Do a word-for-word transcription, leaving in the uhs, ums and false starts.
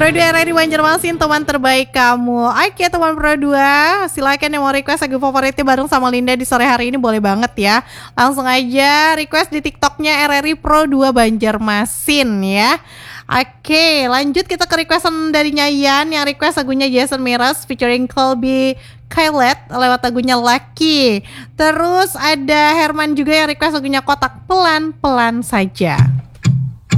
Pro dua R R I Banjarmasin, teman terbaik kamu. Oke teman Pro dua, silakan yang mau request lagu favoritnya bareng sama Linda di sore hari ini boleh banget ya. Langsung aja request di TikToknya R R I Pro dua Banjarmasin ya. Oke, lanjut kita ke requestan dari Nyayan yang request lagunya Jason Mraz featuring Colby Kylet lewat lagunya Lucky. Terus ada Herman juga yang request lagunya Kotak Pelan-Pelan Saja.